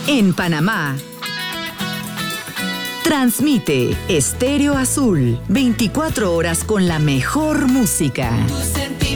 En Panamá. Transmite Estéreo Azul, 24 horas con la mejor música. Tu sentimiento